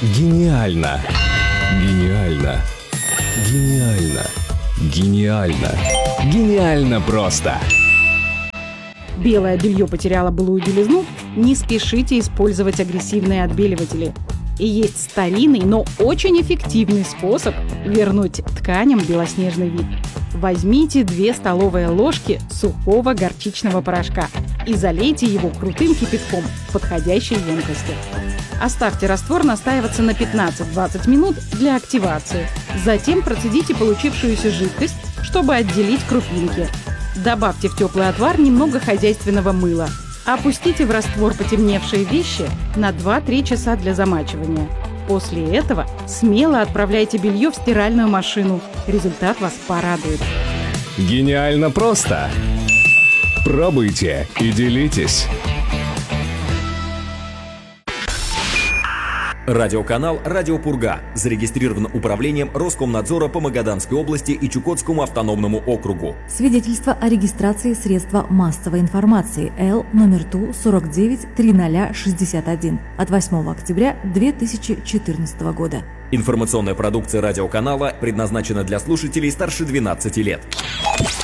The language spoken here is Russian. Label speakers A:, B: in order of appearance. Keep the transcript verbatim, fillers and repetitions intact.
A: Гениально! Гениально! Гениально! Гениально! Гениально просто!
B: Белое белье потеряло былую белизну? Не спешите использовать агрессивные отбеливатели. И есть старинный, но очень эффективный способ вернуть тканям белоснежный вид. Возьмите две столовые ложки сухого горчичного порошка и залейте его крутым кипятком в подходящей емкости. Оставьте раствор настаиваться на пятнадцать-двадцать минут для активации. Затем процедите получившуюся жидкость, чтобы отделить крупинки. Добавьте в теплый отвар немного хозяйственного мыла. Опустите в раствор потемневшие вещи на два-три часа для замачивания. После этого смело отправляйте белье в стиральную машину. Результат вас порадует.
A: Гениально просто! Пробуйте и делитесь!
C: Радиоканал «Радио Пурга» зарегистрирован управлением Роскомнадзора по Магаданской области и Чукотскому автономному округу.
D: Свидетельство о регистрации средства массовой информации Л номер Ту сорок девять триста шестьдесят один от восьмого октября две тысячи четырнадцатого года.
C: Информационная продукция радиоканала предназначена для слушателей старше двенадцати лет.